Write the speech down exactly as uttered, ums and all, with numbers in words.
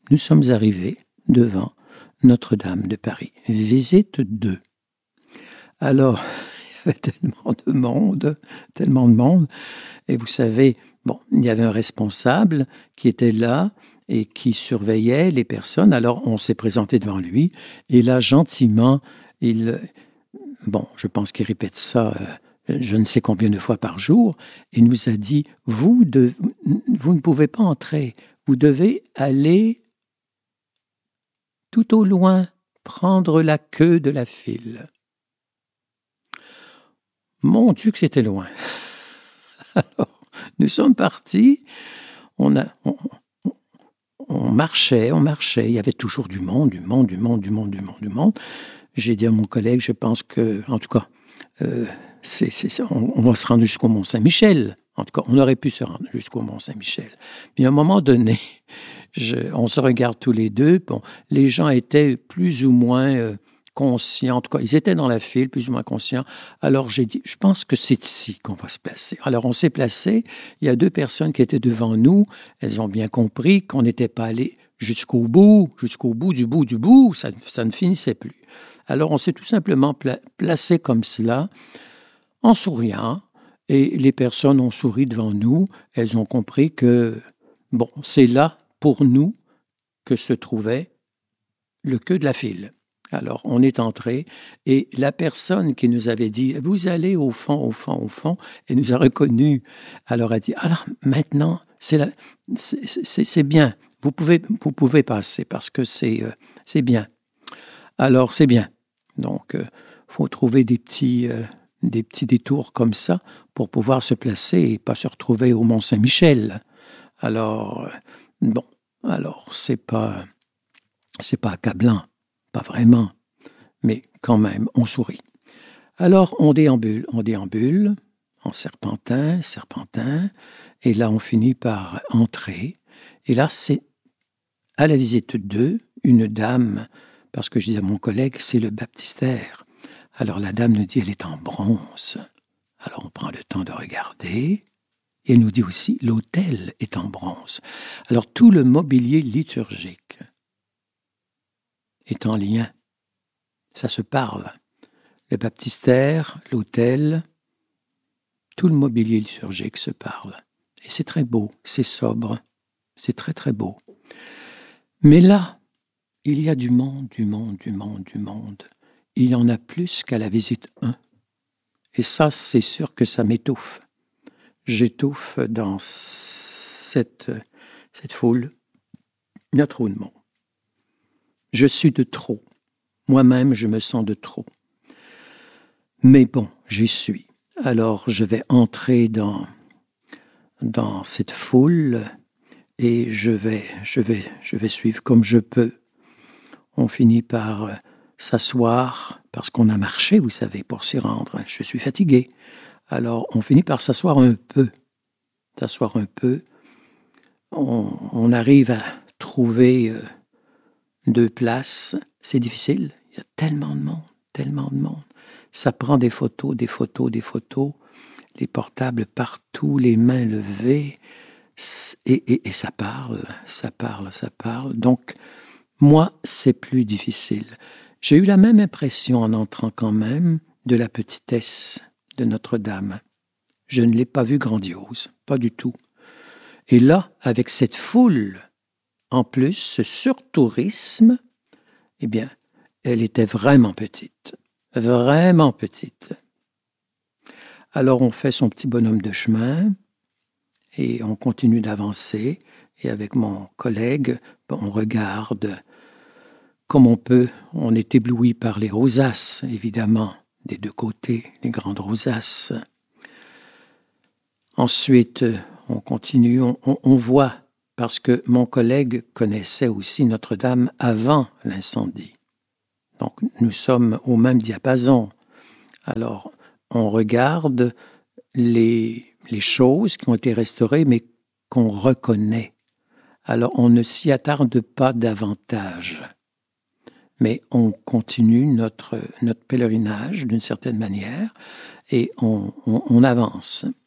nous sommes arrivés devant Notre-Dame de Paris. Visite deux. Alors, il y avait tellement de monde, tellement de monde. Et vous savez, bon, il y avait un responsable qui était là et qui surveillait les personnes. Alors, on s'est présenté devant lui. Et là, gentiment, il... Bon, je pense qu'il répète ça euh, je ne sais combien de fois par jour. Il nous a dit, vous, de, vous ne pouvez pas entrer. Vous devez aller tout au loin, prendre la queue de la file. Mon Dieu que c'était loin. Alors, nous sommes partis, on, a, on, on marchait, on marchait, il y avait toujours du monde, du monde, du monde, du monde, du monde, du monde. J'ai dit à mon collègue, je pense que, en tout cas, euh, c'est, c'est, on, on va se rendre jusqu'au Mont-Saint-Michel. En tout cas, on aurait pu se rendre jusqu'au Mont-Saint-Michel. Mais à un moment donné, je, on se regarde tous les deux. Bon, les gens étaient plus ou moins euh, conscients. En tout cas, ils étaient dans la file, plus ou moins conscients. Alors, j'ai dit, je pense que c'est ici qu'on va se placer. Alors, on s'est placé. Il y a deux personnes qui étaient devant nous. Elles ont bien compris qu'on n'était pas allé jusqu'au bout, jusqu'au bout du bout du bout. Ça, ça ne finissait plus. Alors, on s'est tout simplement pla- placé comme cela, en souriant. Et les personnes ont souri devant nous. Elles ont compris que, bon, c'est là, pour nous, que se trouvait le queue de la file. Alors, on est entré et la personne qui nous avait dit « Vous allez au fond, au fond, au fond », elle nous a reconnus. Alors, elle a dit « Alors, maintenant, c'est, la, c'est, c'est, c'est bien. Vous pouvez, vous pouvez passer parce que c'est, euh, c'est bien. » Alors, c'est bien. Donc, il euh, faut trouver des petits, euh, des petits détours comme ça pour pouvoir se placer et pas se retrouver au Mont-Saint-Michel. Alors, euh, bon, alors c'est pas, c'est pas accablant, pas vraiment, mais quand même, on sourit. Alors, on déambule, on déambule, en serpentin, serpentin, et là, on finit par entrer. Et là, c'est à la visite deux, une dame, parce que je dis à mon collègue, c'est le baptistère. Alors la dame nous dit, elle est en bronze. Alors on prend le temps de regarder, et elle nous dit aussi, l'autel est en bronze. Alors tout le mobilier liturgique est en lien. Ça se parle. Le baptistère, l'autel, tout le mobilier liturgique se parle. Et c'est très beau, c'est sobre, c'est très très beau. Mais là, il y a du monde, du monde, du monde, du monde. Il y en a plus qu'à la visite un. Et ça, c'est sûr que ça m'étouffe. J'étouffe dans cette, cette foule. Il y a trop de monde. Je suis de trop. Moi-même, je me sens de trop. Mais bon, j'y suis. Alors, je vais entrer dans, dans cette foule et je vais, je vais, je vais suivre comme je peux. On finit par s'asseoir, parce qu'on a marché, vous savez, pour s'y rendre. Je suis fatigué. Alors, on finit par s'asseoir un peu. S'asseoir un peu. On, on arrive à trouver euh, deux places. C'est difficile. Il y a tellement de monde, tellement de monde. Ça prend des photos, des photos, des photos. Les portables partout, les mains levées. Et, et, et ça parle, ça parle, ça parle. Donc, moi, c'est plus difficile. J'ai eu la même impression en entrant quand même de la petitesse de Notre-Dame. Je ne l'ai pas vue grandiose, pas du tout. Et là, avec cette foule, en plus, ce surtourisme, eh bien, elle était vraiment petite, vraiment petite. Alors, on fait son petit bonhomme de chemin et on continue d'avancer. Et avec mon collègue, on regarde comme on peut. On est ébloui par les rosaces, évidemment, des deux côtés, les grandes rosaces. Ensuite, on continue, on, on, on voit, parce que mon collègue connaissait aussi Notre-Dame avant l'incendie. Donc, nous sommes au même diapason. Alors, on regarde les, les choses qui ont été restaurées, mais qu'on reconnaît. Alors, on ne s'y attarde pas davantage. Mais on continue notre, notre pèlerinage d'une certaine manière et on, on, on avance.